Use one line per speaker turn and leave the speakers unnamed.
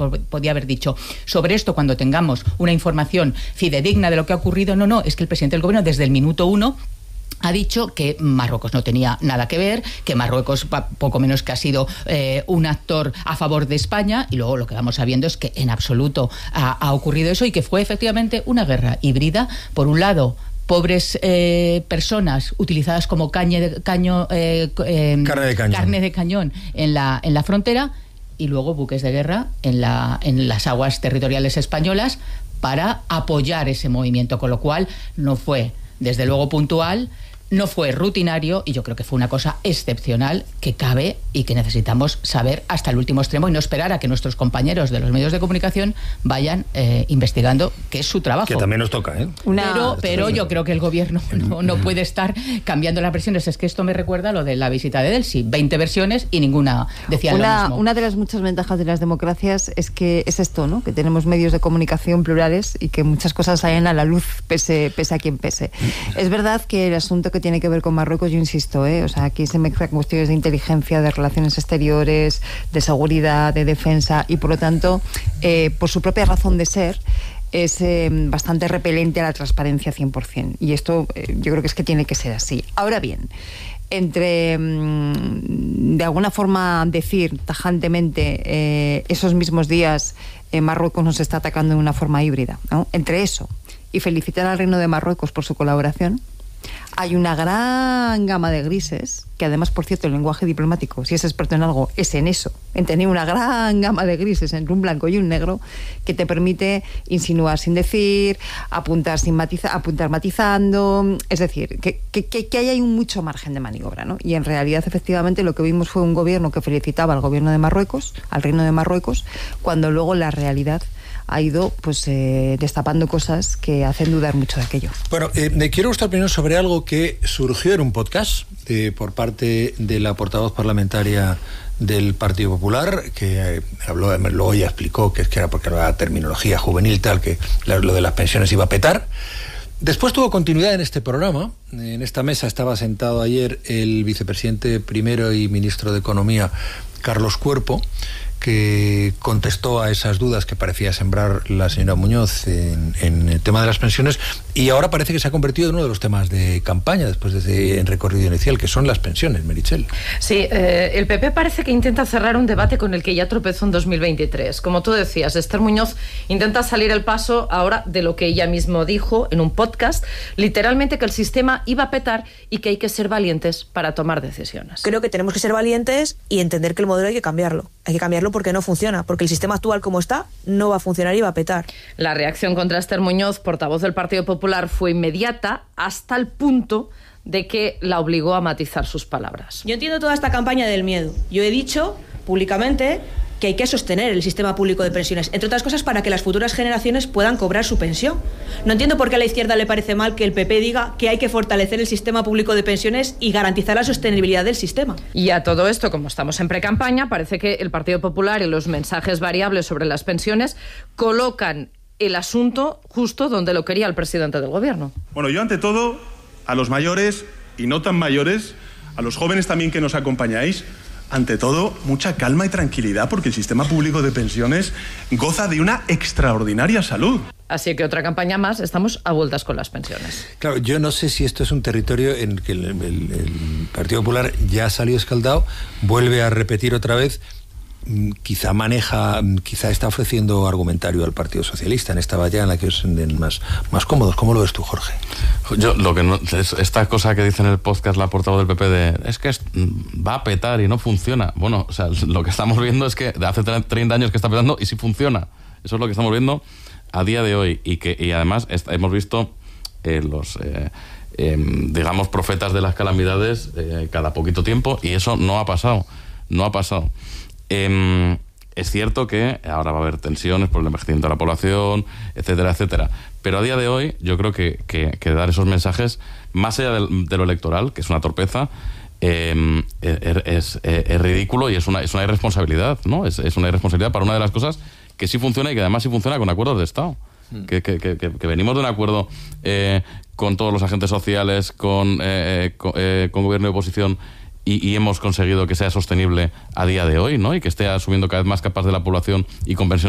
podía haber dicho. Sobre esto, cuando tengamos una información fidedigna de lo que ha ocurrido, no, es que el presidente del gobierno desde el minuto 1 ha dicho que Marruecos no tenía nada que ver, que Marruecos poco menos que ha sido un actor a favor de España, y luego lo que vamos sabiendo es que en absoluto ha ocurrido eso y que fue efectivamente una guerra híbrida. Por un lado, pobres personas utilizadas como carne de cañón en la frontera, y luego buques de guerra en las aguas territoriales españolas para apoyar ese movimiento, con lo cual no fue, desde luego, puntual, no fue rutinario, y yo creo que fue una cosa excepcional que cabe y que necesitamos saber hasta el último extremo y no esperar a que nuestros compañeros de los medios de comunicación vayan investigando, que es su trabajo.
Que también nos toca, ¿eh?
Pero yo creo que el gobierno no puede estar cambiando las versiones. Es que esto me recuerda a lo de la visita de Delsi. 20 versiones y ninguna decía lo mismo.
Una de las muchas ventajas de las democracias es que es esto, ¿no? Que tenemos medios de comunicación plurales y que muchas cosas salen a la luz pese a quien pese. Es verdad que el asunto que tiene que ver con Marruecos, yo insisto, o sea, aquí se mezclan cuestiones de inteligencia, de relaciones exteriores, de seguridad, de defensa, y por lo tanto, por su propia razón de ser, es bastante repelente a la transparencia 100%. Y esto yo creo que es que tiene que ser así. Ahora bien, entre de alguna forma decir tajantemente esos mismos días Marruecos nos está atacando de una forma híbrida, ¿no? Entre eso y felicitar al Reino de Marruecos por su colaboración, hay una gran gama de grises, que además, por cierto, el lenguaje diplomático, si es experto en algo, es en eso, en tener una gran gama de grises entre un blanco y un negro, que te permite insinuar sin decir, apuntar matizando, es decir, que hay mucho margen de maniobra, ¿no? Y en realidad, efectivamente, lo que vimos fue un gobierno que felicitaba al gobierno de Marruecos, al Reino de Marruecos, cuando luego la realidad ha ido destapando cosas que hacen dudar mucho de aquello.
Bueno, quiero vuestra opinión sobre algo que surgió en un podcast por parte de la portavoz parlamentaria del Partido Popular, que habló, luego ya explicó que era porque la terminología juvenil tal, que lo de las pensiones iba a petar. Después tuvo continuidad en este programa. En esta mesa estaba sentado ayer el vicepresidente primero y ministro de Economía, Carlos Cuerpo, que contestó a esas dudas que parecía sembrar la señora Muñoz en el tema de las pensiones, y ahora parece que se ha convertido en uno de los temas de campaña después de ese recorrido inicial, que son las pensiones, Meritxell.
Sí, el PP parece que intenta cerrar un debate con el que ya tropezó en 2023. Como tú decías, Esther Muñoz intenta salir al paso ahora de lo que ella misma dijo en un podcast, literalmente que el sistema iba a petar y que hay que ser valientes para tomar decisiones.
Creo que tenemos que ser valientes y entender que el modelo hay que cambiarlo. Hay que cambiarlo porque no funciona, porque el sistema actual como está no va a funcionar y va a petar.
La reacción contra Esther Muñoz, portavoz del Partido Popular, fue inmediata, hasta el punto de que la obligó a matizar sus palabras.
Yo entiendo toda esta campaña del miedo. Yo he dicho públicamente que hay que sostener el sistema público de pensiones, entre otras cosas para que las futuras generaciones puedan cobrar su pensión. No entiendo por qué a la izquierda le parece mal que el PP diga que hay que fortalecer el sistema público de pensiones y garantizar la sostenibilidad del sistema.
Y a todo esto, como estamos en precampaña, parece que el Partido Popular y los mensajes variables sobre las pensiones colocan el asunto justo donde lo quería el presidente del gobierno.
Bueno, yo ante todo, a los mayores y no tan mayores, a los jóvenes también que nos acompañáis, ante todo, mucha calma y tranquilidad, porque el sistema público de pensiones goza de una extraordinaria salud.
Así que otra campaña más, estamos a vueltas con las pensiones.
Claro, yo no sé si esto es un territorio en que el Partido Popular ya ha salido escaldado, vuelve a repetir otra vez. Quizá está ofreciendo argumentario al Partido Socialista en esta batalla en la que os sienten más cómodos. ¿Cómo lo ves tú, Jorge?
Yo lo que no es esta cosa que dice en el podcast la portavoz del PP es que va a petar y no funciona. Bueno, o sea, lo que estamos viendo es que de hace 30 años que está petando y sí funciona. Eso es lo que estamos viendo a día de hoy, y además hemos visto los digamos profetas de las calamidades cada poquito tiempo, y eso no ha pasado. Es cierto que ahora va a haber tensiones por el envejecimiento de la población, etcétera, etcétera. Pero a día de hoy yo creo que dar esos mensajes, más allá de lo electoral, que es una torpeza, es ridículo y es una irresponsabilidad, ¿no? Es una irresponsabilidad para una de las cosas que sí funciona y que además sí funciona con acuerdos de Estado. Que venimos de un acuerdo con todos los agentes sociales, con gobierno y oposición, y hemos conseguido que sea sostenible a día de hoy, ¿no? Y que esté asumiendo cada vez más capas de la población y con pensiones